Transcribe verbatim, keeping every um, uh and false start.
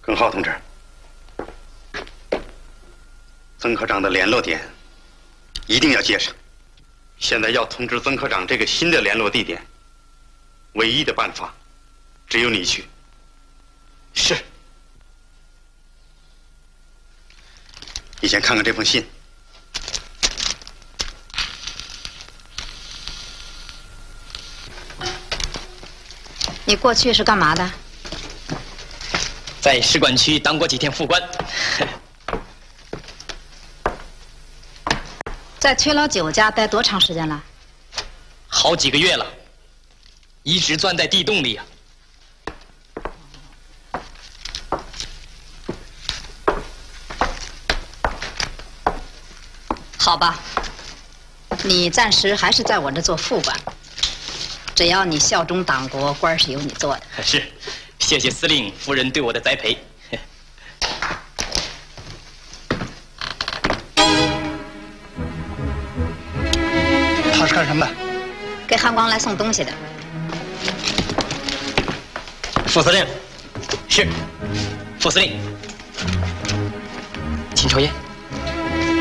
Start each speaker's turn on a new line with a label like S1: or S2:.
S1: 耿浩同志，曾科长的联络点一定要接上。现在要通知曾科长这个新的联络地点，唯一的办法只有你去。是。你先看看这封信。
S2: 你过去是干嘛的？
S3: 在使馆区当过几天副官。
S2: 在崔老九家待多长时间了？
S3: 好几个月了，一直钻在地洞里呀、
S2: 好吧，你暂时还是在我这做副官。只要你效忠党国，官是由你做的。
S3: 是，谢谢司令夫人对我的栽培。
S4: 他是干什么的？
S2: 给汉光来送东西的。
S3: 副司令，是，副司令，请抽烟。